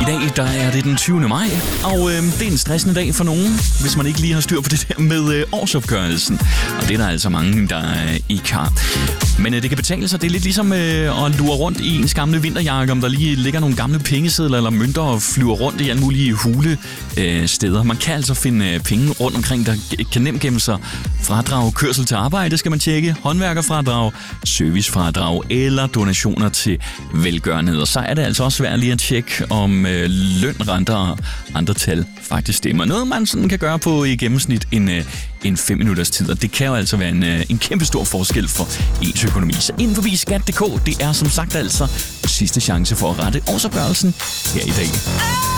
dag der er det den 20. maj, og det er en stressende dag for nogen, hvis man ikke lige har styr på det der med årsopgørelsen. Og det er der altså mange, der ikke har. Men det kan betale sig. Det er lidt ligesom at lure rundt i ens gamle vinterjakke, om der lige ligger nogle gamle pengesedler eller mønter og flyver rundt i alle mulige hule steder. Man kan altså finde penge rundt omkring, der kan nemt gemme sig. Fradrag, kørsel til arbejde skal man tjekke, håndværkerfradrag, servicefradrag eller donationer til velgørenhed. Og så er det altså også svært lige at tjekke, om løn, renter og andre tal faktisk stemmer. Noget, man sådan kan gøre på i gennemsnit en 5 minutters tid, og det kan jo altså være en kæmpe stor forskel for ens økonomi. Så inden forbi skat.dk, det er som sagt altså sidste chance for at rette årsopgørelsen her i dag.